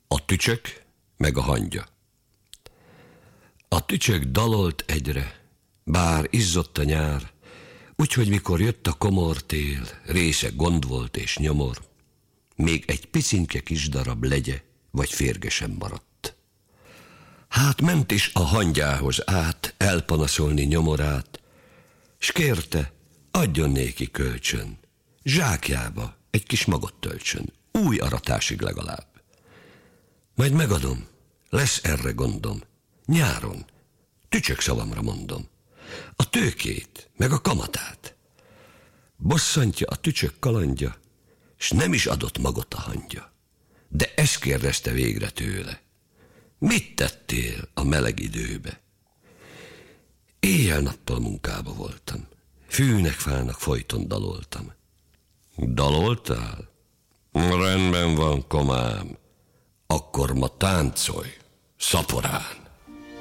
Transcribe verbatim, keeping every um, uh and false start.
A tücsök meg a hangya. A tücsök dalolt egyre, bár izzott a nyár, úgyhogy mikor jött a komor tél, része gond volt és nyomor, még egy picinke kis darab legye vagy férge sem maradt. Hát ment is a hangyához át elpanaszolni nyomorát, s kérte, adjon néki kölcsön, zsákjába egy kis magot töltsön, új aratásig legalább. Majd megadom, lesz erre gondom, nyáron, tücsök szavamra mondom, a tőkét, meg a kamatát. Bosszantja a tücsök kalandja, s nem is adott magot a hangya. De ezt kérdezte végre tőle, mit tettél a meleg időbe? Éjjel-nappal munkába voltam, fűnek, fának folyton daloltam. Daloltál? Rendben van, komám, akkor ma táncolj, szaporán.